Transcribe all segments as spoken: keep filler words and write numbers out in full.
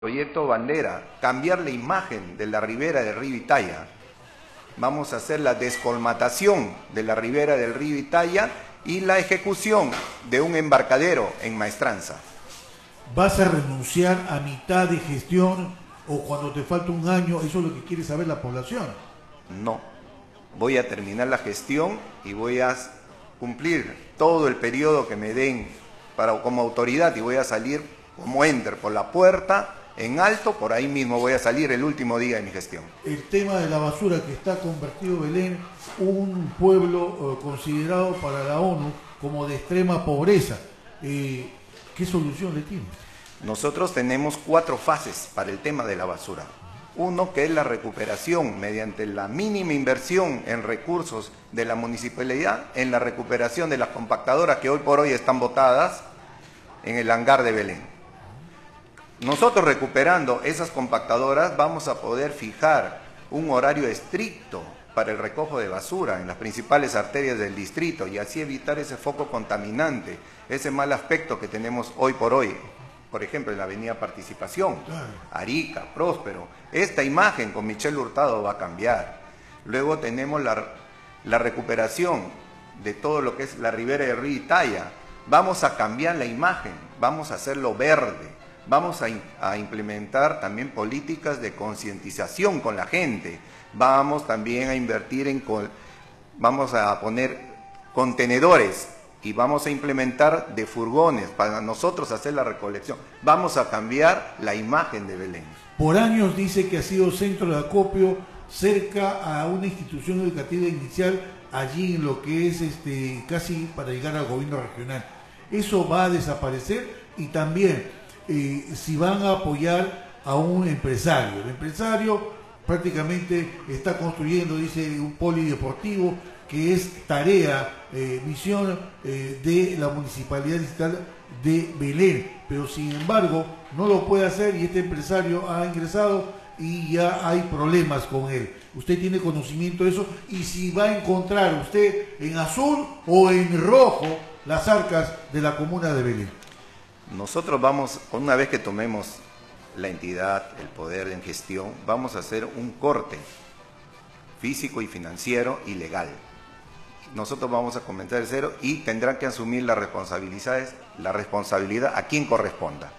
Proyecto bandera, cambiar la imagen de la ribera del río Italia. Vamos a hacer la descolmatación de la ribera del río Italia y la ejecución de un embarcadero en Maestranza. ¿Vas a renunciar a mitad de gestión o cuando te falta un año? Eso es lo que quiere saber la población. No, voy a terminar la gestión y voy a cumplir todo el periodo que me den para, como autoridad, y voy a salir como enter por la puerta en alto, por ahí mismo voy a salir el último día de mi gestión. El tema de la basura, que está convertido Belén, un pueblo eh, considerado para la ONU como de extrema pobreza. Eh, ¿Qué solución le tiene? Nosotros tenemos cuatro fases para el tema de la basura. Uno, que es la recuperación mediante la mínima inversión en recursos de la municipalidad, en la recuperación de las compactadoras que hoy por hoy están botadas en el hangar de Belén. Nosotros, recuperando esas compactadoras, vamos a poder fijar un horario estricto para el recojo de basura en las principales arterias del distrito y así evitar ese foco contaminante, ese mal aspecto que tenemos hoy por hoy. Por ejemplo, en la avenida Participación, Arica, Próspero. Esta imagen con Michel Hurtado va a cambiar. Luego tenemos la, la recuperación de todo lo que es la ribera del río Italia. Vamos a cambiar la imagen, vamos a hacerlo verde. Vamos a, a implementar también políticas de concientización con la gente. Vamos también a invertir en... Vamos a poner contenedores y vamos a implementar de furgones para nosotros hacer la recolección. Vamos a cambiar la imagen de Belén. Por años dice que ha sido centro de acopio cerca a una institución educativa inicial, allí en lo que es este casi para llegar al gobierno regional. Eso va a desaparecer y también... Eh, si van a apoyar a un empresario. El empresario prácticamente está construyendo, dice, un polideportivo que es tarea, eh, misión eh, de la Municipalidad Distrital de Belén, pero sin embargo no lo puede hacer y este empresario ha ingresado y ya hay problemas con él. Usted tiene conocimiento de eso y si va a encontrar usted en azul o en rojo las arcas de la comuna de Belén. Nosotros vamos, una vez que tomemos la entidad, el poder en gestión, vamos a hacer un corte físico y financiero y legal. Nosotros vamos a comenzar de cero y tendrán que asumir las responsabilidades, la responsabilidad a quien corresponda.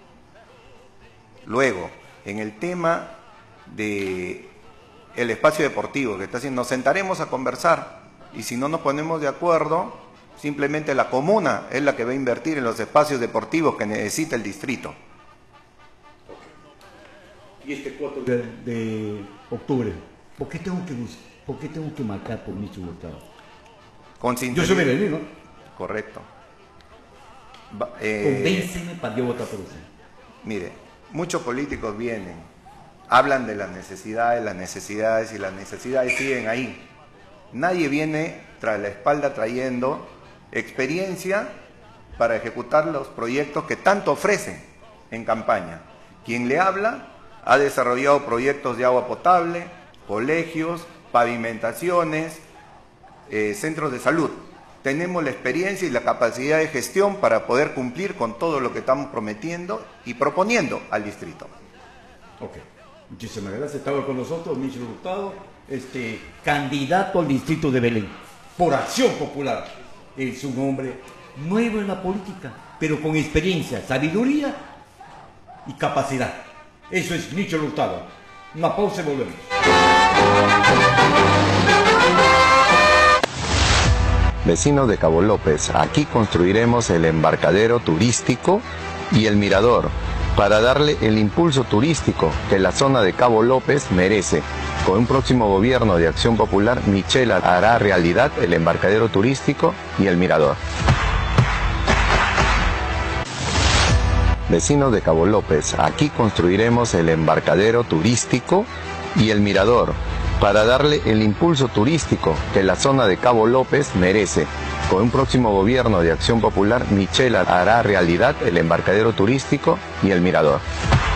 Luego, en el tema de el espacio deportivo que está haciendo, nos sentaremos a conversar y si no nos ponemos de acuerdo, simplemente la comuna es la que va a invertir en los espacios deportivos que necesita el distrito. Y este cuatro de, de octubre, ¿por qué tengo que, por qué tengo que marcar por Michel Hurtado? Yo soy belenino, ¿no? Correcto. Va, eh, Convénceme para yo votar por usted. Mire, muchos políticos vienen, hablan de las necesidades, las necesidades y las necesidades siguen ahí. Nadie viene tras la espalda trayendo experiencia para ejecutar los proyectos que tanto ofrecen en campaña. Quien le habla ha desarrollado proyectos de agua potable, colegios, pavimentaciones, eh, centros de salud. Tenemos la experiencia y la capacidad de gestión para poder cumplir con todo lo que estamos prometiendo y proponiendo al distrito. Ok, muchísimas gracias. Estaba con nosotros Michel Hurtado, este, candidato al distrito de Belén, por Acción Popular. Es un hombre nuevo en la política, pero con experiencia, sabiduría y capacidad. Eso es Michel Hurtado. Una pausa y volvemos. Vecinos de Cabo López, aquí construiremos el embarcadero turístico y el mirador para darle el impulso turístico que la zona de Cabo López merece. Con un próximo gobierno de Acción Popular, Michel hará realidad el embarcadero turístico y el mirador. Vecinos de Cabo López, aquí construiremos el embarcadero turístico y el mirador para darle el impulso turístico que la zona de Cabo López merece. Con un próximo gobierno de Acción Popular, Michel hará realidad el embarcadero turístico y el mirador.